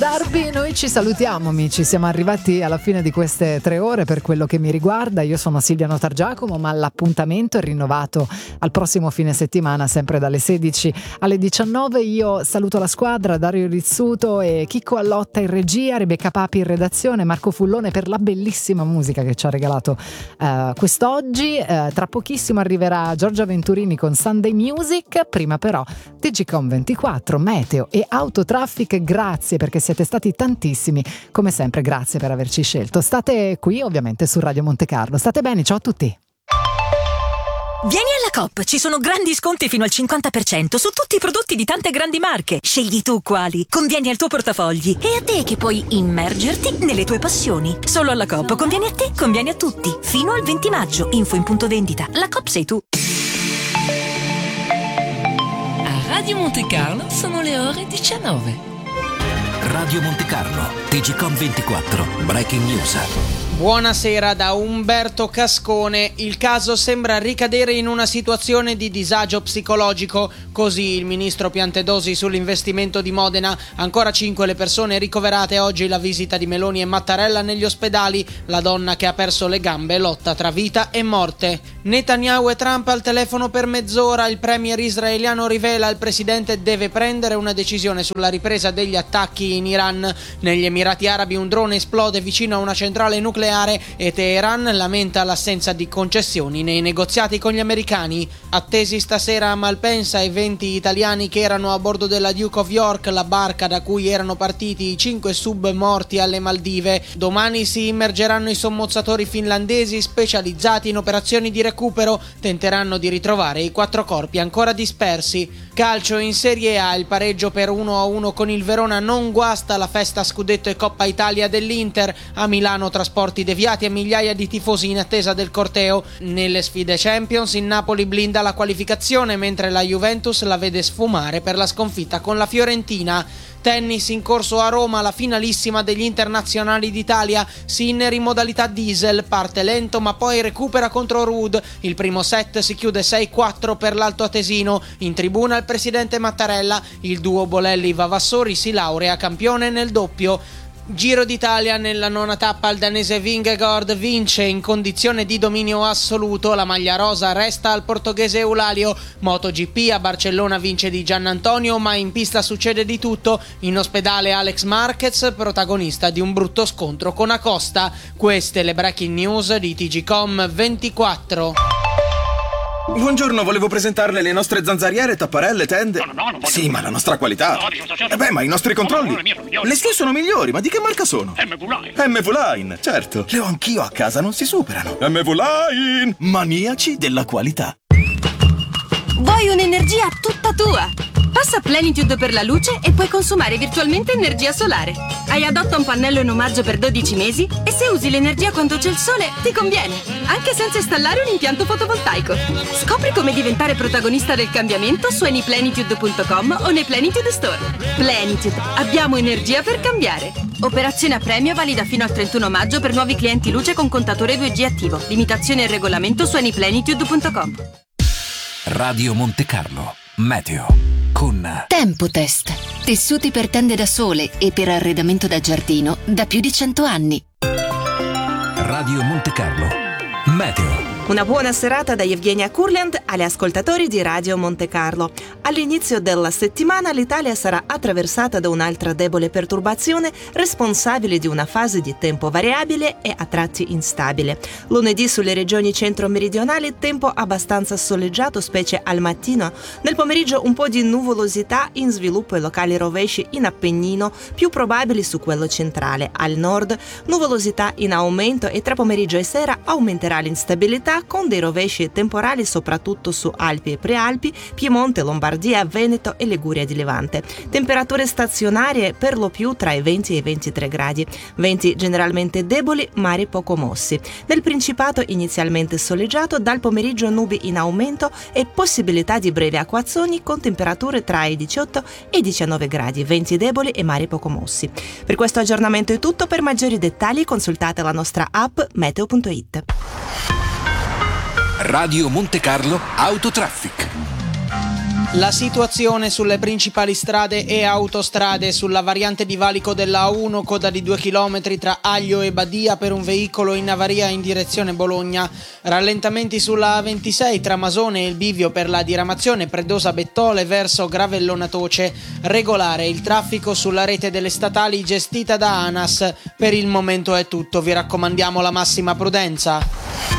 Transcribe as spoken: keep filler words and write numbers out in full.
salutarvi. Noi ci salutiamo, amici. Siamo arrivati alla fine di queste tre ore per quello che mi riguarda. Io sono Silvia Notargiacomo, ma l'appuntamento è rinnovato al prossimo fine settimana, sempre dalle sedici alle diciannove. Io saluto la squadra, Dario Rizzuto e Chicco Allotta in regia, Rebecca Papi in redazione, Marco Fullone per la bellissima musica che ci ha regalato uh, quest'oggi. Uh, tra pochissimo arriverà Giorgia Venturini con Sunday Music. Prima però Digicom ventiquattro, Meteo e Autotraffic. Grazie perché siete stati tantissimi, come sempre. Grazie per averci scelto. State qui ovviamente su Radio Monte Carlo. State bene, ciao a tutti. Vieni alla Coop, ci sono grandi sconti fino al cinquanta per cento su tutti i prodotti di tante grandi marche. Scegli tu quali, convieni al tuo portafogli e a te che puoi immergerti nelle tue passioni. Solo alla Coop convieni a te, convieni a tutti. Fino al venti maggio, info in punto vendita. La Coop sei tu. A Radio Monte Carlo sono le ore diciannove. Radio Monte Carlo, Digicom ventiquattro, Breaking News. Buonasera da Umberto Cascone. Il caso sembra ricadere in una situazione di disagio psicologico. Così il ministro Piantedosi sull'investimento di Modena. Ancora cinque le persone ricoverate. Oggi la visita di Meloni e Mattarella negli ospedali. La donna che ha perso le gambe lotta tra vita e morte. Netanyahu e Trump al telefono per mezz'ora. Il premier israeliano rivela il presidente deve prendere una decisione sulla ripresa degli attacchi in Iran. Negli Emirati Arabi un drone esplode vicino a una centrale nucleare e Teheran lamenta l'assenza di concessioni nei negoziati con gli americani. Attesi stasera a Malpensa i venti italiani che erano a bordo della Duke of York, la barca da cui erano partiti i cinque sub morti alle Maldive. Domani si immergeranno i sommozzatori finlandesi specializzati in operazioni di recupero. Tenteranno di ritrovare i quattro corpi ancora dispersi. Calcio in Serie A, il pareggio per uno a uno con il Verona non guasta la festa scudetto e Coppa Italia dell'Inter. A Milano trasporti deviati a migliaia di tifosi in attesa del corteo. Nelle sfide Champions il Napoli blinda la qualificazione mentre la Juventus la vede sfumare per la sconfitta con la Fiorentina. Tennis in corso a Roma, la finalissima degli internazionali d'Italia. Sinner in modalità diesel, parte lento ma poi recupera contro Ruud. Il primo set si chiude sei quattro per l'altoatesino. In tribuna il presidente Mattarella. Il duo Bolelli-Vavassori si laurea campione nel doppio. Giro d'Italia, nella nona tappa il danese Vingegaard vince in condizione di dominio assoluto, la maglia rosa resta al portoghese Eulalio. MotoGP a Barcellona vince di Giannantonio, ma in pista succede di tutto. In ospedale Alex Marquez, protagonista di un brutto scontro con Acosta. Queste le breaking news di T G Com ventiquattro. Buongiorno, volevo presentarle le nostre zanzariere, tapparelle, tende. No, no, no, non voglio. Sì, ma la nostra qualità. No, diciamo, Eh beh, ma i nostri controlli. No, no, le mie sono migliori. Le sue sono migliori, ma di che marca sono? M V Line. M V Line, certo. Le ho anch'io a casa, non si superano. M V Line, maniaci della qualità. Vuoi un'energia tutta tua? Passa Plenitude per la luce e puoi consumare virtualmente energia solare. Hai adotta un pannello in omaggio per dodici mesi e se usi l'energia quando c'è il sole ti conviene, anche senza installare un impianto fotovoltaico. Scopri come diventare protagonista del cambiamento su anyplenitude punto com o nei Plenitude Store. Plenitude, abbiamo energia per cambiare. Operazione a premio valida fino al trentuno maggio per nuovi clienti luce con contatore due G attivo. Limitazione e regolamento su anyplenitude punto com. Radio Monte Carlo, Meteo. Con Tempotest, tessuti per tende da sole e per arredamento da giardino da più di cento anni. Radio Monte Carlo, Meteo. Una buona serata da Evgenia Kurland agli ascoltatori di Radio Monte Carlo. All'inizio della settimana l'Italia sarà attraversata da un'altra debole perturbazione responsabile di una fase di tempo variabile e a tratti instabile. Lunedì sulle regioni centro-meridionali tempo abbastanza soleggiato, specie al mattino. Nel pomeriggio un po' di nuvolosità in sviluppo e locali rovesci in Appennino, più probabili su quello centrale. Al nord nuvolosità in aumento e tra pomeriggio e sera aumenterà l'instabilità con dei rovesci e temporali soprattutto su Alpi e Prealpi, Piemonte, Lombardia, Veneto e Liguria di Levante. Temperature stazionarie per lo più tra i venti e i ventitré gradi. Venti generalmente deboli, mari poco mossi. Nel Principato inizialmente soleggiato, dal pomeriggio nubi in aumento e possibilità di brevi acquazzoni con temperature tra i diciotto e i diciannove gradi, venti deboli e mari poco mossi. Per questo aggiornamento è tutto, per maggiori dettagli consultate la nostra app meteo punto it. Radio Monte Carlo Autotraffic. La situazione sulle principali strade e autostrade: sulla variante di valico della A uno, coda di due chilometri tra Aglio e Badia per un veicolo in avaria in direzione Bologna. Rallentamenti sulla A ventisei tra Masone e il bivio per la diramazione Predosa-Bettole verso Gravellona Toce. Regolare il traffico sulla rete delle statali gestita da ANAS. Per il momento è tutto, vi raccomandiamo la massima prudenza.